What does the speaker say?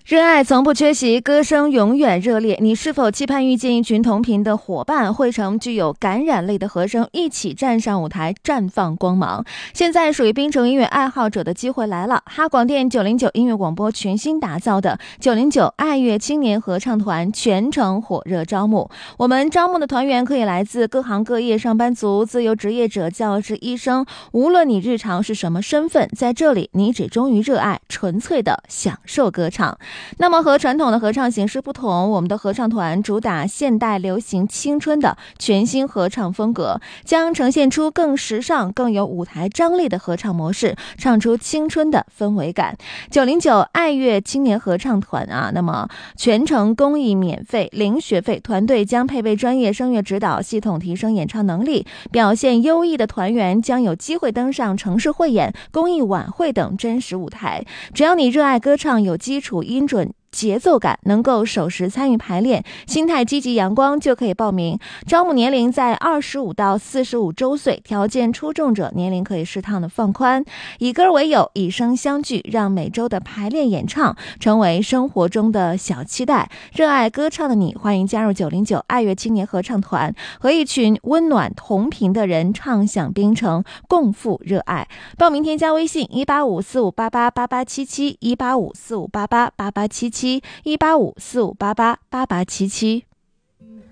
热爱从不缺席，歌声永远热烈。你是否期盼遇见一群同频的伙伴，汇成具有感染力的和声，一起站上舞台，绽放光芒？现在属于槟城音乐爱好者的机会来了！哈广电909音乐广播全新打造的909爱乐青年合唱团全程火热招募。我们招募的团员可以来自各行各业，上班族、自由职业者、教师、医生，无论你日常是什么身份，在这里你只忠于热爱，纯粹的享受歌唱。那么和传统的合唱形式不同，我们的合唱团主打现代流行青春的全新合唱风格，将呈现出更时尚更有舞台张力的合唱模式，唱出青春的氛围感。909爱乐青年合唱团那么全程公益免费，零学费，团队将配备专业声乐指导系统，提升演唱能力，表现优异的团员将有机会登上城市汇演、公益晚会等真实舞台。只要你热爱歌唱，有基础音准节奏感，能够守时参与排练，心态积极阳光，就可以报名。招募年龄在25到45周岁，条件出众者年龄可以适当的放宽。以歌为友，以声相聚，让每周的排练演唱成为生活中的小期待。热爱歌唱的你，欢迎加入909爱乐青年合唱团，和一群温暖同频的人唱响槟城，共赴热爱。报名添加微信18545888877，18545888877，18545888877。